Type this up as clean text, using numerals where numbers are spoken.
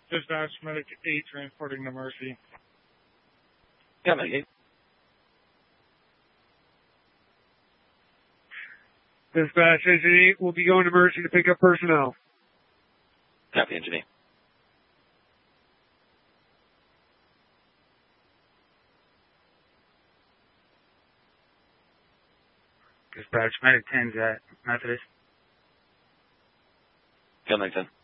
Dispatch Medic 8 transporting to Mercy. Yeah, Medic 8. Dispatch Engine 8 will be going to Mercy to pick up personnel. Copy, Engine 8. Dispatch Medic 10's at Methodist. Yeah, Medic 10.